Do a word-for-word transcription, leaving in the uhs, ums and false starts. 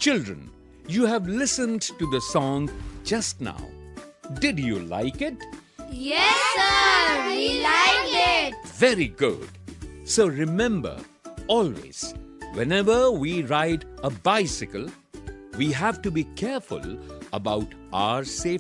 Children, you have listened to the song just now. Did you like it? Yes, sir. We liked it. Very good. So remember, always, whenever we ride a bicycle, we have to be careful about our safety.